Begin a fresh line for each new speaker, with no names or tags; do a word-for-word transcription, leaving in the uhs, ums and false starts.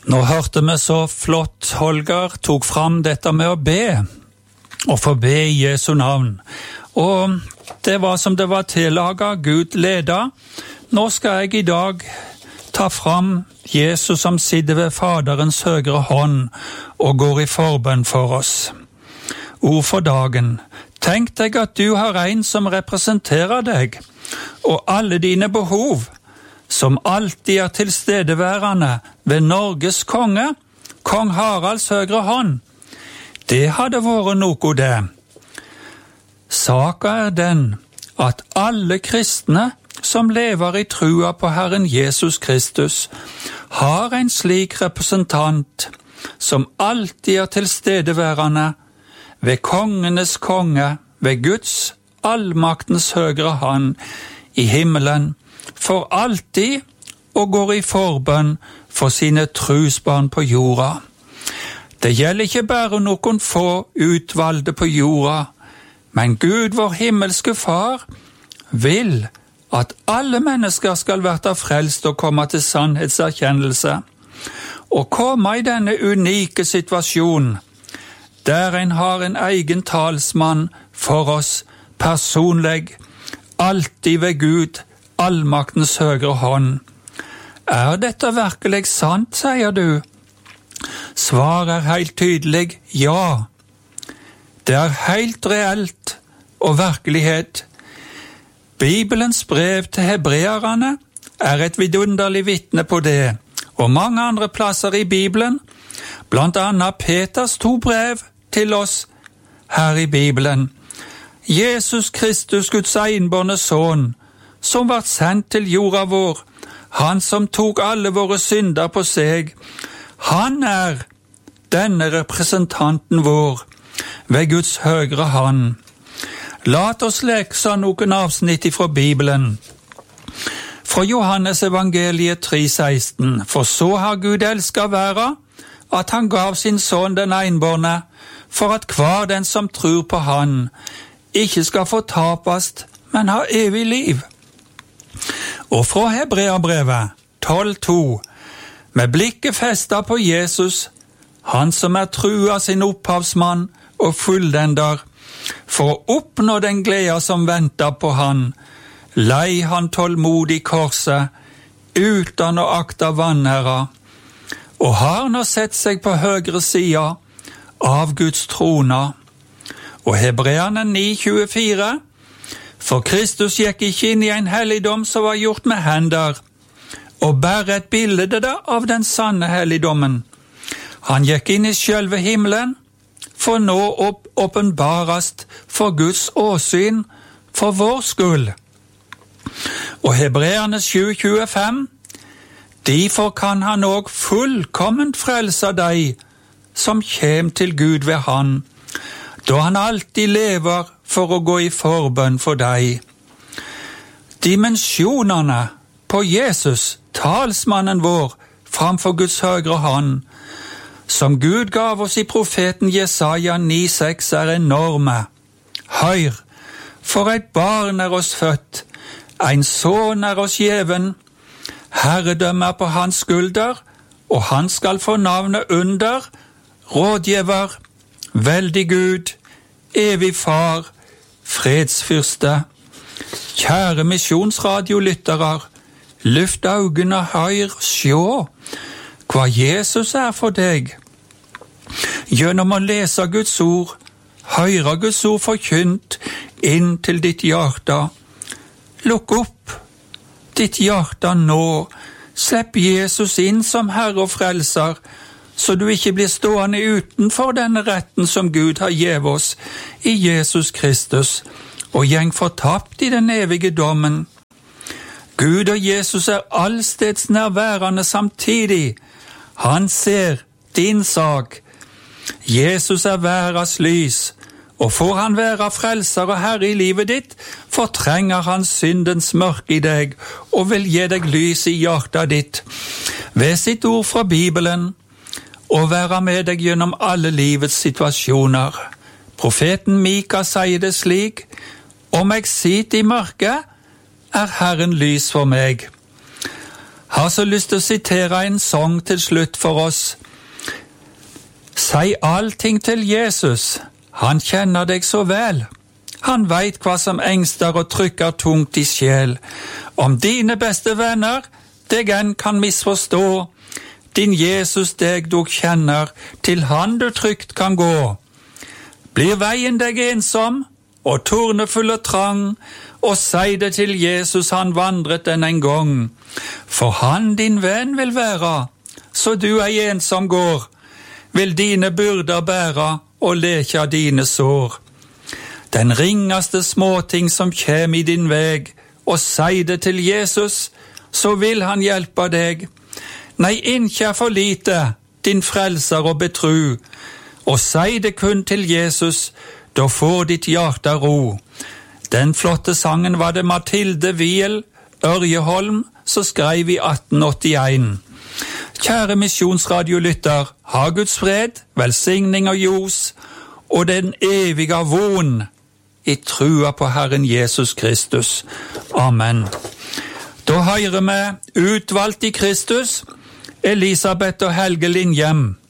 Nå hørte vi så flott Holger tok fram dette med å be, og få be i Jesu navn. Og det var som det var tillaget, Gud leda. Nå skal jeg i dag ta fram Jesus som sitter ved Faderens høyre hånd og går i forbønn for oss. Ord for dagen. Tenk deg at du har en som representerer deg, og alle dine behov, som alltid er tilstedeværende ved Norges konge, kong Haralds høyre hånd. Det hadde vært noe det. Saka er den at alle kristne som lever i trua på Herren Jesus Kristus, har en slik representant som alltid er tilstedeværende ved kongenes konge, ved Guds allmaktens høyre hånd i himmelen, for alltid og går i forbønn for sine trusbarn på jorda. Det gjelder ikke bare noen få utvalgte på jorda, men Gud, vår himmelske Far, vil at alle mennesker skal være frelst og komme til sannhetserkjennelse, og komme i denne unike situasjonen, der en har en egen talsmann for oss personlig, alltid ved Gud, allmaktens høyre hånd. Er dette virkelig sant, sier du? Svar er helt tydelig ja. Det er helt reelt og virkelighet. Bibelens brev til hebreerne er et vidunderlig vitne på det, og mange andre plasser i Bibelen, blant annet Peters to brev til oss her i Bibelen. Jesus Kristus, Guds enbårne sønn, som var sendt til jorda vår, han som tok alle våre synder på seg, han er denne representanten vår ved Guds høyre hånd. Lat oss lese noen avsnitt fra Bibelen. Fra Johannes evangeliet tre seksten, for så har Gud elsket verden, at han gav sin sønn den enbårne, for at hver den som tror på han, ikke skal fortapast, men ha evig liv. Og fra Hebreabrevet tolv to, med blikket festet på Jesus, han som er trua sin opphavsmann og fullender, for å oppnå den glede som venter på han, lei han tålmodig korset, uten å akta vanære, og har nå sett seg på høyre sida av Guds trona. Og Hebreerne ni tjuefire, for Kristus gikk ikke inn i en helligdom som var gjort med hender, og bare et bilde av den sanne helligdommen. Han gikk inn i selve himmelen, for nå opp åpenbarast for Guds åsyn, for vår skyld. Og Hebreerne sju tjuefem, derfor kan han også fullkomment frelse deg, som kjem til Gud ved han, da han alltid lever for å gå i forbønn for deg. Dimensjonene på Jesus, talsmannen vår, framfor Guds høyre hånd, som Gud gav oss i profeten Jesaja ni seks, er enorme. Hør, for et barn er oss født, en sønn er oss gjeven, herredømme er på hans skulder, og han skal få navnet under, rådgiver, veldig Gud, evig far, fredsfyrste. Kjære misjonsradiolyttere, løft øynene høyr, sjå hva Jesus er for deg. Gjennom å lese Guds ord, høre Guds ord forkynt inn til ditt hjerte. Lukk opp ditt hjerte nå, slipp Jesus inn som Herre og Frelser, så du ikke blir stående utenfor denne retten som Gud har givet oss i Jesus Kristus, og gjeng fortapt i den evige dommen. Gud og Jesus er allsteds nærværende samtidig. Han ser din sak. Jesus er verdens lys, og får han være frelser og herre i livet ditt, fortrenger han syndens mørke i deg, og vil gi deg lys i hjertet ditt. Ved sitt ord fra Bibelen, og være med deg gjennom alle livets situasjoner. Profeten Mika sier det slik, om jeg sitter i mørket, er Herren lys for meg. har så lyst til å sitere en sang til slutt for oss. Si allting til Jesus, han kjenner deg så vel. Han veit hva som engster og trykker tungt i sjel. Om dine beste venner deg enn kan misforstå, din Jesus deg dog kjenner, til han du trygt kan gå. Blir veien deg ensom, og tornefull og trang, og si det til Jesus han vandret den en gang. For han din venn vil være, så du ei ensom går, vil dine byrder bære og leke dine sår. Den ringeste småting som kjem i din veg, og si det til Jesus, så vil han hjelpe deg. Nei, innkjær for lite, din frelser og betru, og si det kun til Jesus, da får ditt hjerte ro. Den flotte sangen var det Mathilde Viel Ørjeholm som skrev i atten åttien. Kjære misjonsradiolytter, ha Guds fred, velsigning og ljos, og den evige von i trua på Herren Jesus Kristus. Amen. Da hører vi utvalgt i Kristus, Elisabeth og Helge Lindhjem.